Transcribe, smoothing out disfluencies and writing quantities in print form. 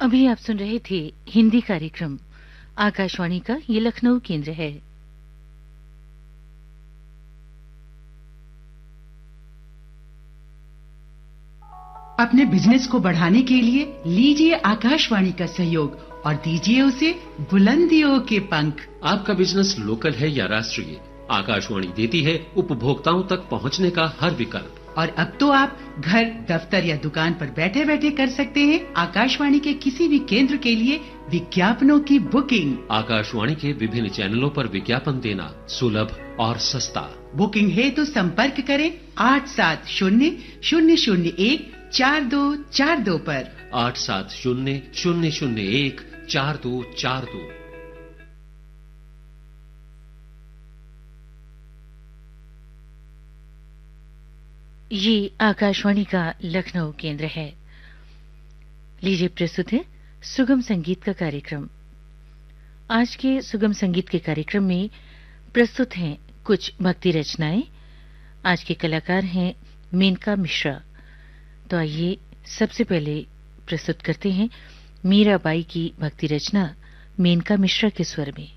अभी आप सुन रहे थे हिंदी कार्यक्रम आकाशवाणी का ये लखनऊ केंद्र है। अपने बिजनेस को बढ़ाने के लिए लीजिए आकाशवाणी का सहयोग और दीजिए उसे बुलंदियों के पंख। आपका बिजनेस लोकल है या राष्ट्रीय, आकाशवाणी देती है उपभोक्ताओं तक पहुंचने का हर विकल्प। और अब तो आप घर, दफ्तर या दुकान पर बैठे बैठे कर सकते हैं आकाशवाणी के किसी भी केंद्र के लिए विज्ञापनों की बुकिंग। आकाशवाणी के विभिन्न चैनलों पर विज्ञापन देना सुलभ और सस्ता। बुकिंग है तो संपर्क करें 8700014242 पर। 8700014242। ये आकाशवाणी का लखनऊ केंद्र है। लीजिए प्रस्तुत है सुगम संगीत का कार्यक्रम। आज के सुगम संगीत के कार्यक्रम में प्रस्तुत हैं कुछ भक्ति रचनाएं। आज के कलाकार हैं मेनका मिश्रा। तो आइए सबसे पहले प्रस्तुत करते हैं मीराबाई की भक्ति रचना मेनका मिश्रा के स्वर में।